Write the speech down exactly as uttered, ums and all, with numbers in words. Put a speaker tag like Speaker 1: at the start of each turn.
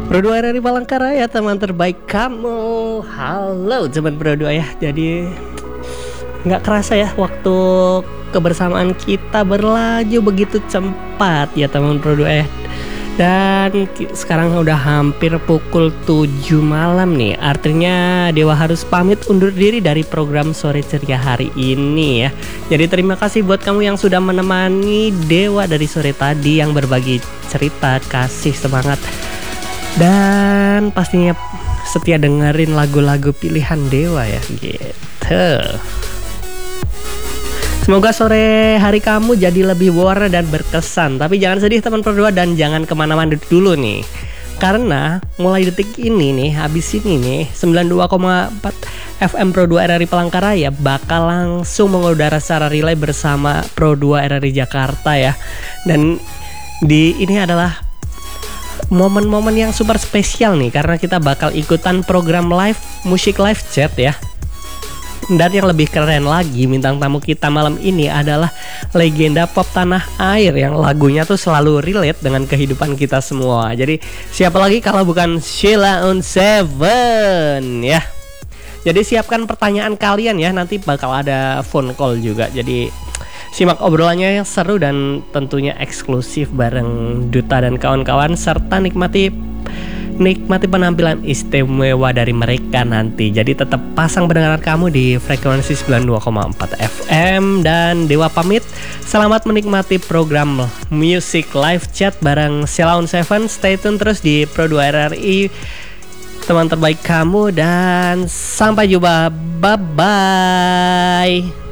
Speaker 1: Pro dua R R I Palangkaraya, teman terbaik kamu. Halo teman Pro dua ya. Jadi nggak kerasa ya waktu kebersamaan kita berlaju begitu cepat ya teman Pro dua ya. Dan sekarang udah hampir pukul tujuh malam nih. Artinya Dewa harus pamit undur diri dari program Sore Ceria hari ini ya. Jadi terima kasih buat kamu yang sudah menemani Dewa dari sore tadi, yang berbagi cerita, kasih semangat, dan pastinya setia dengerin lagu-lagu pilihan Dewa ya gitu. Semoga sore hari kamu jadi lebih berwarna dan berkesan. Tapi jangan sedih teman Pro dua, dan jangan kemana-mana dulu nih. Karena mulai detik ini nih, habis ini nih sembilan puluh dua koma empat F M Pro dua R R I Palangkaraya bakal langsung mengudara secara relay bersama Pro dua R R I Jakarta ya. Dan di ini adalah momen-momen yang super spesial nih, karena kita bakal ikutan program live musik live chat ya. Dan yang lebih keren lagi, bintang tamu kita malam ini adalah legenda pop tanah air yang lagunya tuh selalu relate dengan kehidupan kita semua. Jadi siapa lagi kalau bukan Sheila on Seven ya. Jadi siapkan pertanyaan kalian ya, nanti bakal ada phone call juga. Jadi simak obrolannya yang seru dan tentunya eksklusif bareng Duta dan kawan-kawan, serta nikmati nikmati penampilan istimewa dari mereka nanti. Jadi tetap pasang pendengaran kamu di frekuensi sembilan puluh dua koma empat F M, dan Dewa pamit. Selamat menikmati program Music Live Chat bareng Sheila on Seven. Stay tune terus di Pro dua R R I, teman terbaik kamu, dan sampai jumpa. Bye bye.